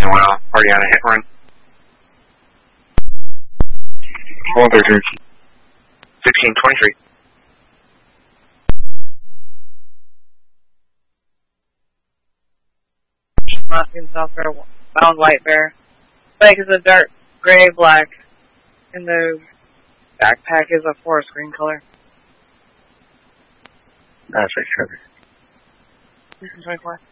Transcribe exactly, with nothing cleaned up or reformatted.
Running well. Already on a hit run. one thirteen. sixteen twenty-three. Mustang South Bear, bound white bear. Bike is a dark gray black, and the backpack is a forest green color. That's right, sure. twenty-four.